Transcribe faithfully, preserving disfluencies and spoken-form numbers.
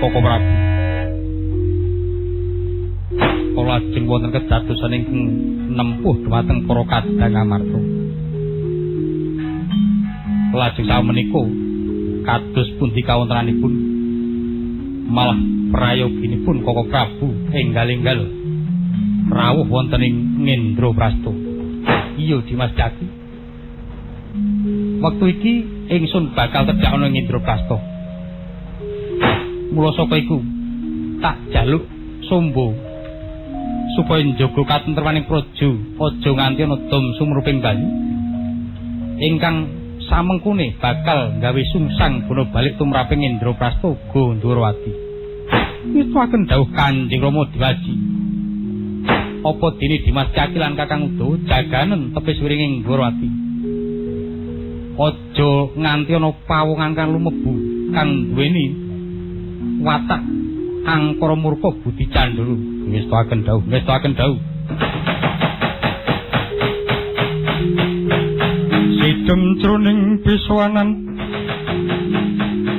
Koko Prabu. Kala lajeng wonten kedadosan ingkang nempuh dhumateng para kadang amarta. Lajeng samenika kados pundi kawontenanipun malah prayoginipun Koko Prabu enggal-enggal rawuh wonten ing Ngendraprasta. Iya Dimas Jaki. Wektu iki ingsun bakal tedhak ana Ngendraprasta. Mula saka iku tak jaluk sombo supaya njaga katentremaning praja aja nganti ana dom sumruping Bali ingkang samengkune bakal gawe sungsang guna balik tumraping Ngendraprasta Gandharawati. Mituaken dawuh Kanjeng Rama Diwaji. Apa dene Dimas Jaki lan Kakang Udawa jaganen tepis wiringing Gandharawati. Aja nganti ana pawongan kang lumebu kang duweni watak angkara murka budi candura. Wis tuaken dawuh, wis tuaken dawuh. Sidem jroning biswanan